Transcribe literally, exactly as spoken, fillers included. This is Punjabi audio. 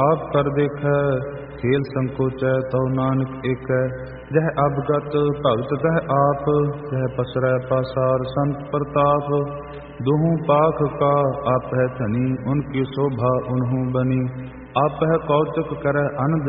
ਆਪ ਕਰ ਦੇਖੈ ਖੇਲ ਸੰਕੋਚੈ ਤਉ ਨਾਨਕ ਏਕੈ। ਜਹ ਅਵਗਤ ਭਗਤ ਤਹ ਆਪ, ਜਹ ਪਸਰੈ ਪਾਸਾਰ ਸੰਤ ਪ੍ਰਤਾਪ। ਦੁਹੂ ਪਾਖ ਕਾ ਆਪਹਿ ਧਨੀ, ਉਨਕੀ ਸ਼ੋਭਾ ਉਨਹੂ ਬਨੀ। ਆਪਹਿ ਕੌਤਕ ਕਰੈ ਅਨੰਦ